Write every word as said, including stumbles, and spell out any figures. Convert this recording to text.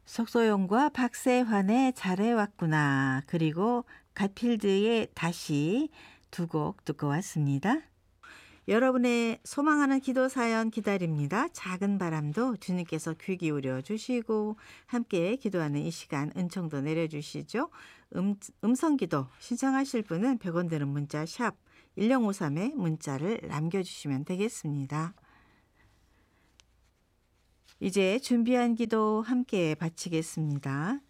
석소영과 박세환의 잘해왔구나. 그리고 갓필드의 다시 두 곡 듣고 왔습니다. 여러분의 소망하는 기도 사연 기다립니다. 작은 바람도 주님께서 귀 기울여 주시고 함께 기도하는 이 시간 은총도 내려주시죠. 음, 음성기도 신청하실 분은 백 원 드는 문자 샵 일공오삼에 문자를 남겨주시면 되겠습니다. 이제 준비한 기도 함께 바치겠습니다.